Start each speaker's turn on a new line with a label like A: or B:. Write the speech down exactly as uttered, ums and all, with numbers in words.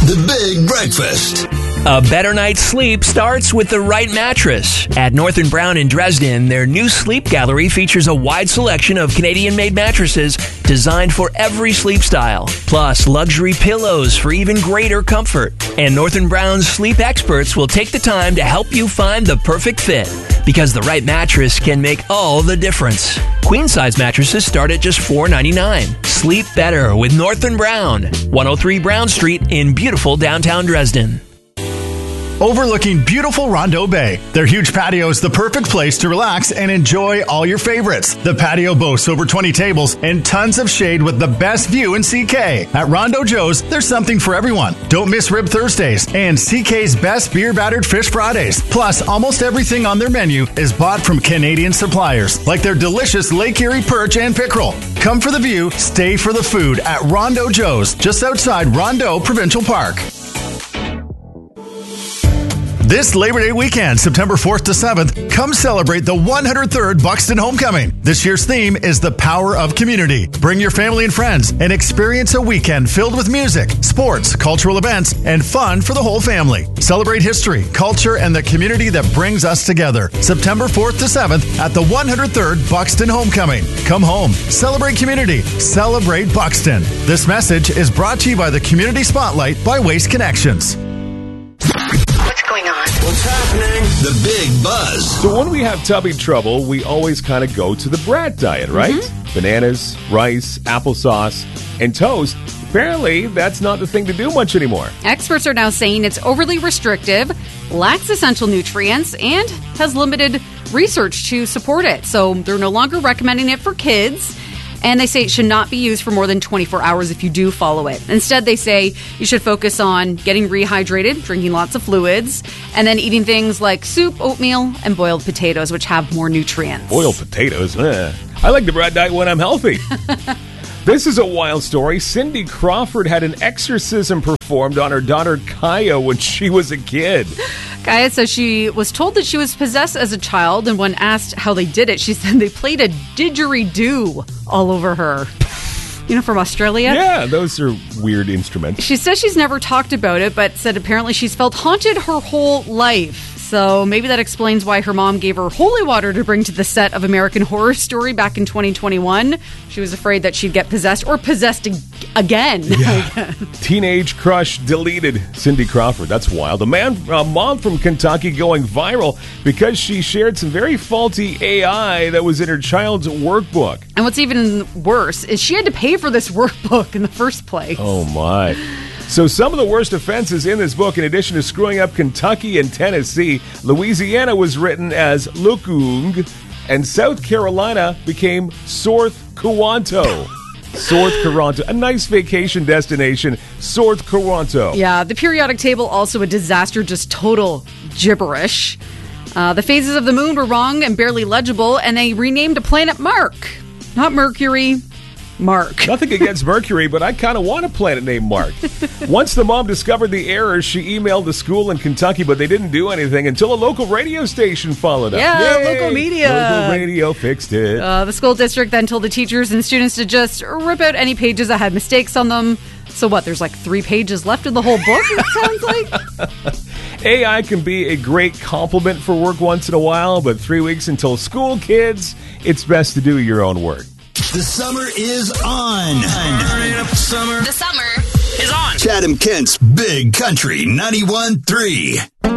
A: The Big Breakfast.
B: A better night's sleep starts with the right mattress. At North and Brown in Dresden, their new sleep gallery features a wide selection of Canadian-made mattresses designed for every sleep style, plus luxury pillows for even greater comfort. And North and Brown's sleep experts will take the time to help you find the perfect fit, because the right mattress can make all the difference. Queen-size mattresses start at just four dollars and ninety-nine cents. Sleep better with North and Brown, one oh three Brown Street in beautiful downtown Dresden.
C: Overlooking beautiful Rondeau Bay, their huge patio is the perfect place to relax and enjoy all your favorites. The patio boasts over twenty tables and tons of shade with the best view in C K. At Rondeau Joe's, there's something for everyone. Don't miss Rib Thursdays and C K's best beer-battered fish Fridays. Plus, almost everything on their menu is bought from Canadian suppliers, like their delicious Lake Erie perch and pickerel. Come for the view, stay for the food at Rondeau Joe's, just outside Rondeau Provincial Park. This Labor Day weekend, September fourth to seventh, come celebrate the one hundred third Buxton Homecoming. This year's theme is the power of community. Bring your family and friends and experience a weekend filled with music, sports, cultural events, and fun for the whole family. Celebrate history, culture, and the community that brings us together. September fourth to seventh at the one hundred third Buxton Homecoming. Come home, celebrate community, celebrate Buxton. This message is brought to you by the Community Spotlight by Waste Connections.
A: What's happening? The Big Buzz.
D: So when we have tummy trouble, we always kind of go to the brat diet, right? Mm-hmm. Bananas, rice, applesauce, and toast. Apparently, that's not the thing to do much anymore.
E: Experts are now saying it's overly restrictive, lacks essential nutrients, and has limited research to support it. So they're no longer recommending it for kids. And they say it should not be used for more than twenty-four hours if you do follow it. Instead, they say you should focus on getting rehydrated, drinking lots of fluids, and then eating things like soup, oatmeal, and boiled potatoes, which have more nutrients.
D: Boiled potatoes? Eh. I like the brat diet when I'm healthy. This is a wild story. Cindy Crawford had an exorcism performed on her daughter Kaya when she was a kid.
E: Kaya says she was told that she was possessed as a child, and when asked how they did it, she said they played a didgeridoo all over her. You know, from Australia?
D: Yeah, those are weird instruments.
E: She says she's never talked about it, but said apparently she's felt haunted her whole life. So maybe that explains why her mom gave her holy water to bring to the set of American Horror Story back in twenty twenty-one. She was afraid that she'd get possessed or possessed ag- again.
D: Yeah. Teenage crush deleted. Cindy Crawford. That's wild. A man, a mom from Kentucky going viral because she shared some very faulty A I that was in her child's workbook.
E: And what's even worse is she had to pay for this workbook in the first place.
D: Oh, my. So some of the worst offenses in this book, in addition to screwing up Kentucky and Tennessee, Louisiana was written as Lukung, and South Carolina became South Coranto. South Coranto, a nice vacation destination, South Coranto.
E: Yeah, the periodic table, also a disaster, just total gibberish. Uh, the phases of the moon were wrong and barely legible, and they renamed a planet Mark. Not Mercury, Mark.
D: Nothing against Mercury, but I kind of want a planet named Mark. Once the mom discovered the error, she emailed the school in Kentucky, but they didn't do anything until a local radio station followed up.
E: Yeah,
D: Yay!
E: local media.
D: Local radio fixed it.
E: Uh, the school district then told the teachers and students to just rip out any pages that had mistakes on them. So what, there's like three pages left of the whole book, it sounds like?
D: A I can be a great compliment for work once in a while, but three weeks until school, kids, it's best to do your own work.
A: The summer is on. The summer.
F: The summer is on.
A: Chatham Kent's Big Country ninety-one point three.